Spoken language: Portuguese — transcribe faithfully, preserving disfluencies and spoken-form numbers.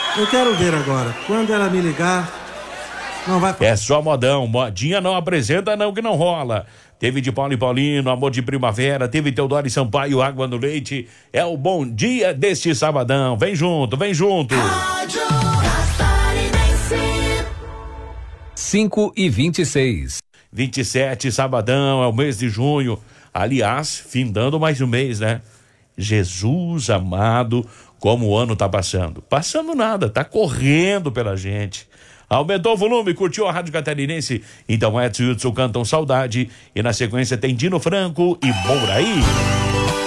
Eu quero ver agora. Quando ela me ligar, não vai... É só modão. Modinha não apresenta não, que não rola. Teve de Paulo e Paulino, Amor de Primavera, teve Teodoro e Sampaio, Água no Leite. É o bom dia deste sabadão. Vem junto, vem junto. cinco e vinte e seis. vinte e sete, sabadão, é o mês de junho. Aliás, findando mais um mês, né? Jesus amado, como o ano tá passando. Passando nada, tá correndo pela gente. Aumentou o volume, curtiu a Rádio Catarinense? Então Edson e Hudson cantam Saudade. E na sequência tem Dino Franco e Mouraí.